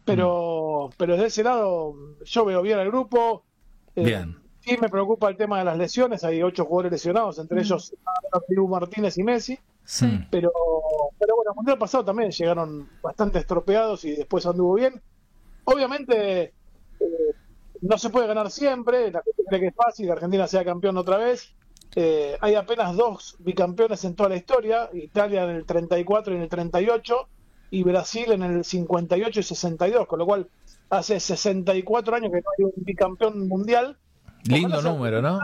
pero desde ese lado yo veo bien al grupo. Bien. Sí me preocupa el tema de las lesiones, hay 8 jugadores lesionados, entre ellos Dibu Martínez y Messi. Sí. Pero bueno, el mundial pasado también llegaron bastante estropeados y después anduvo bien. Obviamente no se puede ganar siempre, la gente cree que es fácil que Argentina sea campeón otra vez. Hay apenas 2 bicampeones en toda la historia, Italia en el 34 y en el 38, y Brasil en el 58 y 62, con lo cual hace 64 años que no hay un bicampeón mundial. Lindo número, ¿no?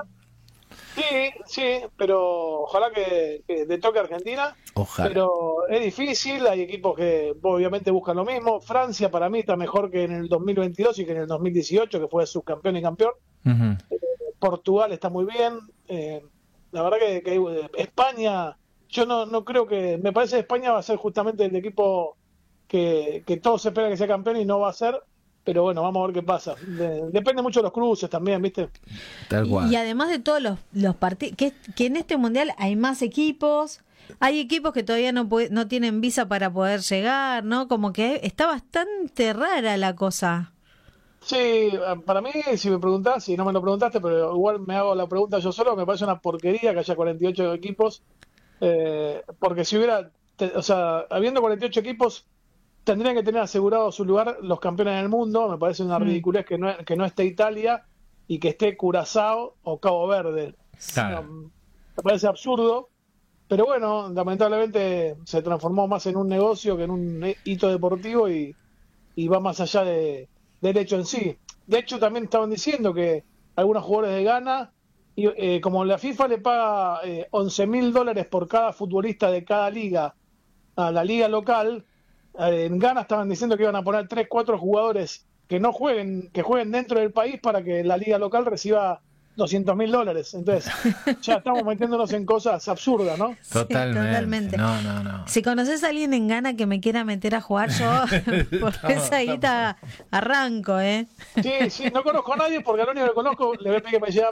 Sí, pero ojalá que le toque a Argentina. Ojalá. Pero es difícil, hay equipos que obviamente buscan lo mismo. Francia para mí está mejor que en el 2022 y que en el 2018, que fue subcampeón y campeón. Uh-huh. Portugal está muy bien. La verdad que España, yo no creo que... Me parece que España va a ser justamente el equipo que todos esperan que sea campeón y no va a ser. Pero bueno, vamos a ver qué pasa. Depende mucho de los cruces también, ¿viste? Tal cual. Y además de todos los partidos, que en este mundial hay más equipos, hay equipos que todavía no tienen visa para poder llegar, ¿no? Como que está bastante rara la cosa. Sí, para mí, si me preguntás, si no me lo preguntaste, pero igual me hago la pregunta yo solo, me parece una porquería que haya 48 equipos, porque si hubiera, habiendo 48 equipos, tendrían que tener asegurado su lugar los campeones del mundo. Me parece una ridiculez que no esté Italia y que esté Curazao o Cabo Verde. Claro. Me parece absurdo, pero bueno, lamentablemente se transformó más en un negocio que en un hito deportivo y va más allá del hecho en sí. De hecho, también estaban diciendo que algunos jugadores de Ghana, como la FIFA le paga $11.000 por cada futbolista de cada liga a la liga local, en Ghana estaban diciendo que iban a poner 3-4 jugadores que jueguen dentro del país para que la liga local reciba $200.000. Entonces, ya estamos metiéndonos en cosas absurdas, ¿no? Totalmente. No. Si conoces a alguien en Ghana que me quiera meter a jugar, yo por esa guita arranco, ¿eh? Sí, no conozco a nadie porque al único que conozco le voy a pedir que me lleve a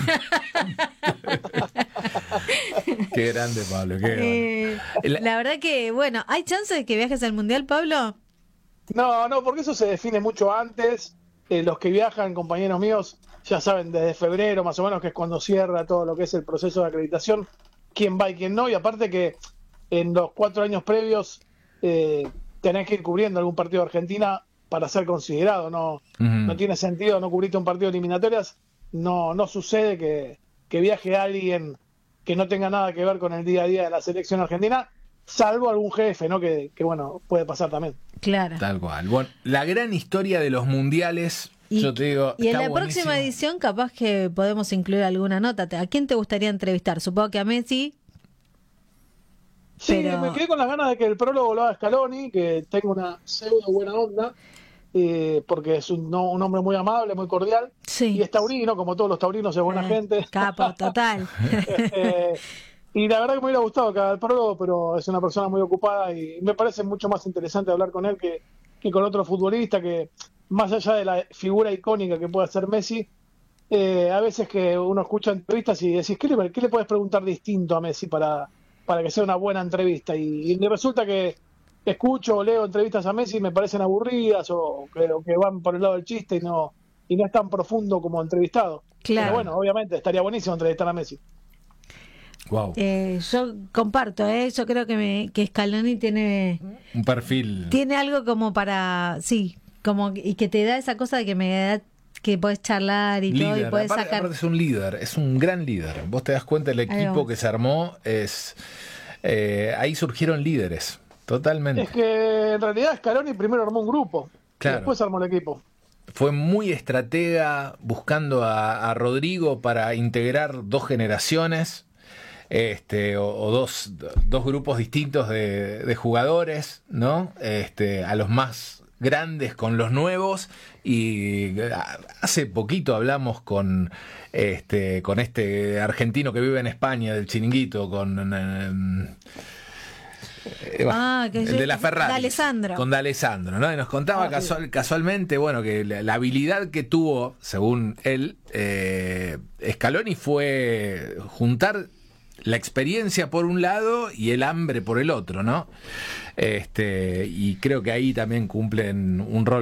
mí. Qué grande, Pablo, qué grande. La verdad que, bueno, ¿hay chance de que viajes al Mundial, Pablo? No, porque eso se define mucho antes. Los que viajan, compañeros míos, ya saben, desde febrero más o menos, que es cuando cierra todo lo que es el proceso de acreditación, quién va y quién no, y aparte que en los 4 años previos tenés que ir cubriendo algún partido de Argentina para ser considerado. No tiene sentido no cubrirte un partido de eliminatorias. No sucede que viaje alguien que no tenga nada que ver con el día a día de la selección argentina, salvo algún jefe, ¿no? Que bueno, puede pasar también. Claro. Tal cual. Bueno, la gran historia de los mundiales, yo te digo, y en la buenísimo. próxima edición capaz que podemos incluir alguna nota. ¿A quién te gustaría entrevistar? Supongo que a Messi. Sí, me quedé con las ganas de que el prólogo lo haga Scaloni, que tengo una pseudo buena onda, porque es un hombre muy amable, muy cordial, sí. Y es taurino, como todos los taurinos, es buena gente. Capo, total. Y la verdad que me hubiera gustado que haga el prólogo, pero es una persona muy ocupada y me parece mucho más interesante hablar con él que con otro futbolista, que más allá de la figura icónica que puede ser Messi, a veces que uno escucha entrevistas y decís, ¿qué le puedes preguntar distinto a Messi para que sea una buena entrevista? Y resulta que escucho o leo entrevistas a Messi y me parecen aburridas o que van por el lado del chiste y no es tan profundo como entrevistado. Claro. Pero bueno, obviamente estaría buenísimo entrevistar a Messi. Wow. Yo comparto, yo creo que Scaloni tiene un perfil, tiene algo como para, sí, como y que te da esa cosa de que podés charlar y líder, todo y podés sacar. Aparte es un líder, es un gran líder. Vos te das cuenta del equipo que se armó, ahí surgieron líderes, totalmente. Es que en realidad Scaloni primero armó un grupo, claro. Y después armó el equipo. Fue muy estratega buscando a Rodrigo para integrar 2 generaciones. O dos grupos distintos de jugadores, ¿no? A los más grandes con los nuevos, y hace poquito hablamos con este argentino que vive en España, del Chiringuito, con el de la Ferrari, con D'Alessandro, ¿no? Y nos contaba casualmente, bueno, que la habilidad que tuvo, según él, Scaloni, fue juntar la experiencia por un lado y el hambre por el otro, ¿no? Y creo que ahí también cumplen un rol